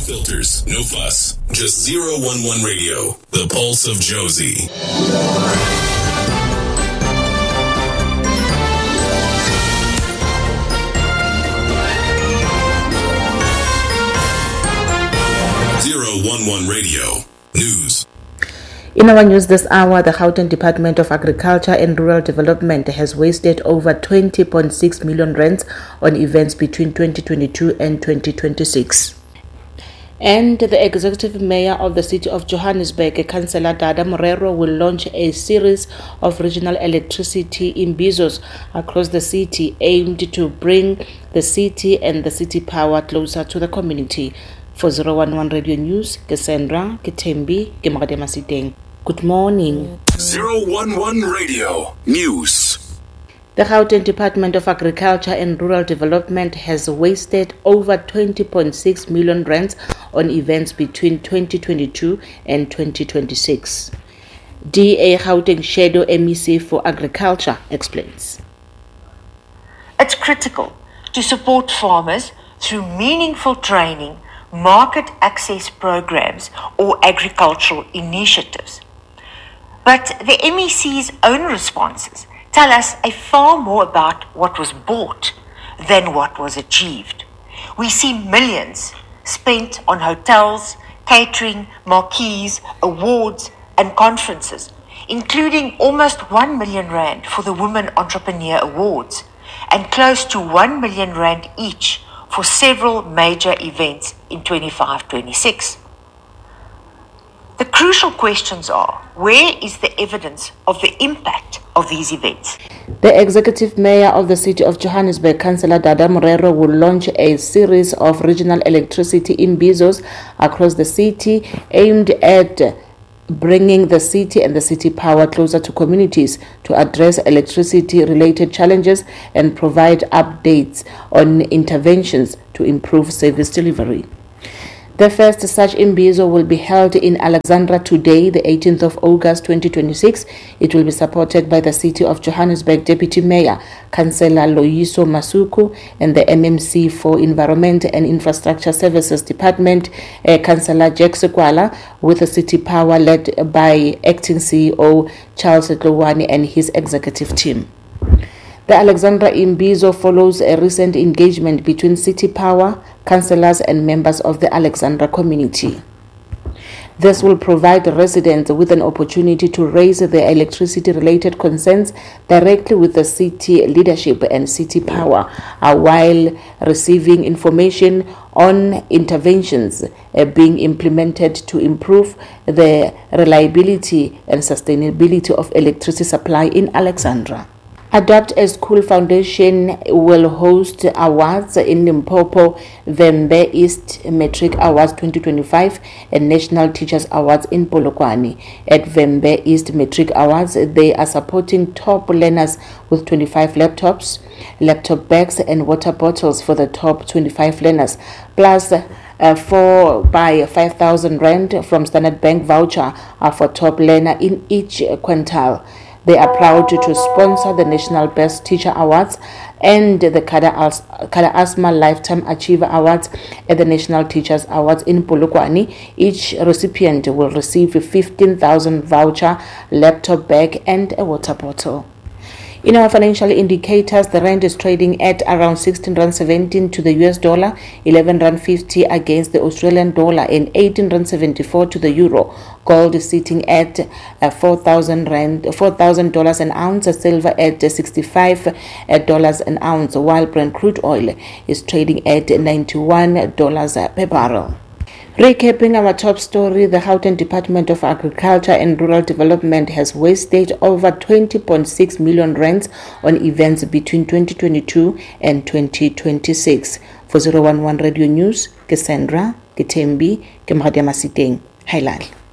filters, no fuss. Just 011 Radio, the pulse of Josie. Radio News. In our news this hour, the Gauteng Department of Agriculture and Rural Development has wasted over 20.6 million rands on events between 2022 and 2026. And the Executive Mayor of the City of Johannesburg, Councillor Dada Morero, will launch a series of regional electricity imbizos across the city aimed to bring the city and the city power closer to the community. For 011 Radio News, Cassandra, Kitembi, Masiteng. Good morning. 011 Radio News. The Gauteng Department of Agriculture and Rural Development has wasted over 20.6 million rands on events between 2022 and 2026. DA Gauteng Shadow MEC for Agriculture explains. It's critical to support farmers through meaningful training, market access programs or agricultural initiatives. But the MEC's own responses tell us far more about what was bought than what was achieved. We see millions spent on hotels, catering, marquees, awards and conferences, including almost 1 million rand for the Women Entrepreneur Awards and close to 1 million rand each for several major events in 25-26. The crucial questions are, where is the evidence of the impact of these events? The Executive Mayor of the City of Johannesburg, Councillor Dada Morero, will launch a series of regional electricity imbizos across the city aimed at bringing the city and the city power closer to communities to address electricity-related challenges and provide updates on interventions to improve service delivery. The first such imbizo will be held in Alexandra today, the 18th of August 2026. It will be supported by the City of Johannesburg Deputy Mayor, Councillor Loyiso Masuku, and the MMC for Environment and Infrastructure Services Department, Councillor Jack Sekwala, with the City Power led by Acting CEO Charles Tlowani and his executive team. The Alexandra Imbizo follows a recent engagement between City Power, councillors and members of the Alexandra community. This will provide residents with an opportunity to raise their electricity-related concerns directly with the city leadership and City Power, while receiving information on interventions being implemented to improve the reliability and sustainability of electricity supply in Alexandra. Adopt a School Foundation will host awards in Limpopo, Vhembe East Matric Awards 2025 and National Teachers Awards in Polokwane. At Vhembe East Matric Awards, they are supporting top learners with 25 laptops, laptop bags and water bottles for the top 25 learners, plus 4 by 5,000 rand from Standard Bank voucher for top learner in each quintile. They are proud to sponsor the National Best Teacher Awards and the Kada Asma Lifetime Achiever Awards at the National Teachers Awards in Polokwane. Each recipient will receive a 15,000 voucher, laptop bag and a water bottle. In our financial indicators, the rand is trading at around 16.17 rand to the US dollar, 11.50 rand against the Australian dollar, and 18.74 rand to the euro. Gold is sitting at $4,000 an ounce, silver at $65 an ounce, while Brent crude oil is trading at $91 per barrel. Recapping our top story, the Gauteng Department of Agriculture and Rural Development has wasted over 20.6 million rands on events between 2022 and 2026. For 011 Radio News, Cassandra, Kitembi, Masiteng, Hailal.